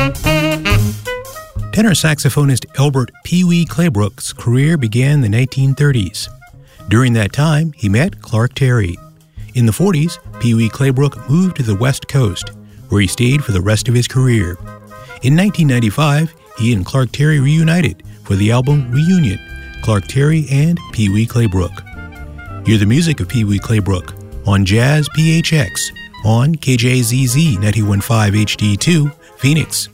Tenor saxophonist Elbert Pee Wee Claybrook's career began in the 1930s. During that time, he met Clark Terry. In the 40s, Pee Wee Claybrook moved to the West Coast, where he stayed for the rest of his career. In 1995, he and Clark Terry reunited for the album Reunion, Clark Terry and Pee Wee Claybrook. Hear the music of Pee Wee Claybrook on Jazz PHX on KJZZ 91.5 HD2, Phoenix.